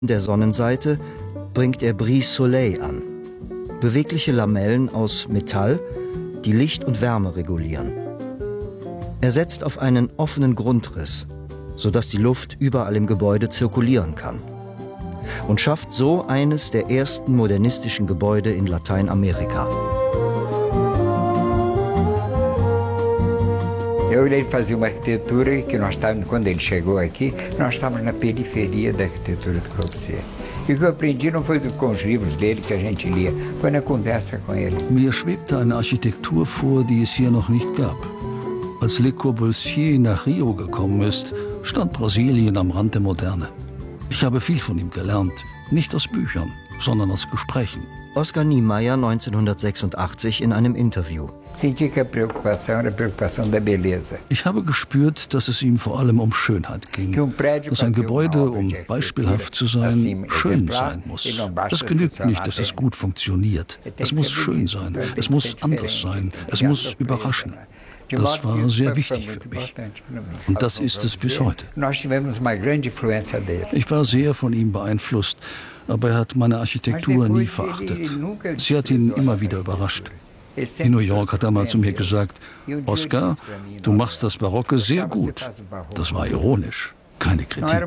der Sonnenseite bringt er Brise Soleil an. Bewegliche Lamellen aus Metall, die Licht und Wärme regulieren. Er setzt auf einen offenen Grundriss, sodass die Luft überall im Gebäude zirkulieren kann. Und schafft so eines der ersten modernistischen Gebäude in Lateinamerika. Ele fazia uma arquitetura que nós estávamos, quando ele chegou aqui, nós estávamos na periferia da arquitetura do Corbusier. E o que eu aprendi não foi com os livros dele que a gente lia, foi na conversa com ele. Mir schwebte eine Architektur vor, die es hier noch nicht gab. Als Le Corbusier nach Rio gekommen ist, stand Brasilien am Rand der Moderne. Ich habe viel von ihm gelernt, nicht aus Büchern, sondern aus Gesprächen. Oscar Niemeyer 1986 in einem Interview. Ich habe gespürt, dass es ihm vor allem um Schönheit ging. Dass ein Gebäude, um beispielhaft zu sein, schön sein muss. Es genügt nicht, dass es gut funktioniert. Es muss schön sein, es muss anders sein, es muss überraschen. Das war sehr wichtig für mich. Und das ist es bis heute. Ich war sehr von ihm beeinflusst, aber er hat meine Architektur nie verachtet. Sie hat ihn immer wieder überrascht. In New York hat er mal zu mir gesagt, Oscar, du machst das Barocke sehr gut. Das war ironisch, keine Kritik.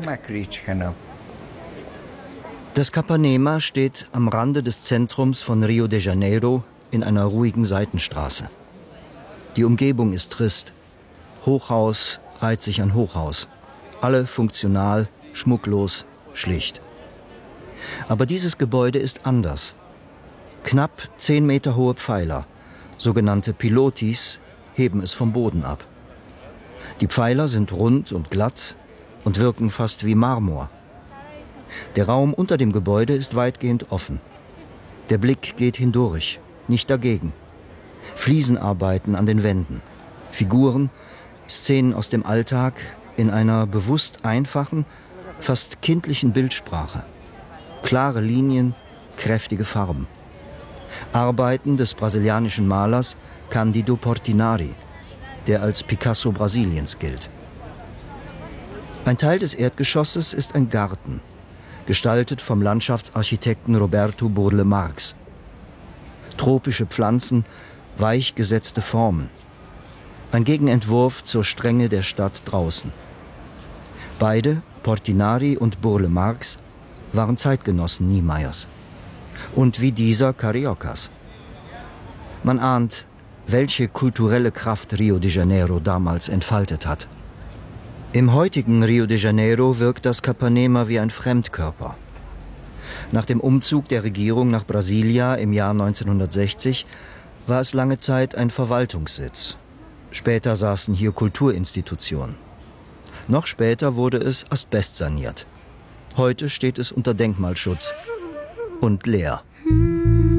Das Capanema steht am Rande des Zentrums von Rio de Janeiro in einer ruhigen Seitenstraße. Die Umgebung ist trist. Hochhaus reiht sich an Hochhaus. Alle funktional, schmucklos, schlicht. Aber dieses Gebäude ist anders. Knapp 10 Meter hohe Pfeiler, sogenannte Pilotis, heben es vom Boden ab. Die Pfeiler sind rund und glatt und wirken fast wie Marmor. Der Raum unter dem Gebäude ist weitgehend offen. Der Blick geht hindurch, nicht dagegen. Fliesenarbeiten an den Wänden, Figuren, Szenen aus dem Alltag in einer bewusst einfachen, fast kindlichen Bildsprache. Klare Linien, kräftige Farben. Arbeiten des brasilianischen Malers Cândido Portinari, der als Picasso Brasiliens gilt. Ein Teil des Erdgeschosses ist ein Garten, gestaltet vom Landschaftsarchitekten Roberto Burle Marx. Tropische Pflanzen, weich gesetzte Formen. Ein Gegenentwurf zur Strenge der Stadt draußen. Beide, Portinari und Burle Marx, waren Zeitgenossen Niemeyers. Und wie dieser Cariocas. Man ahnt, welche kulturelle Kraft Rio de Janeiro damals entfaltet hat. Im heutigen Rio de Janeiro wirkt das Capanema wie ein Fremdkörper. Nach dem Umzug der Regierung nach Brasilia im Jahr 1960 war es lange Zeit ein Verwaltungssitz. Später saßen hier Kulturinstitutionen. Noch später wurde es asbestsaniert. Heute steht es unter Denkmalschutz und leer.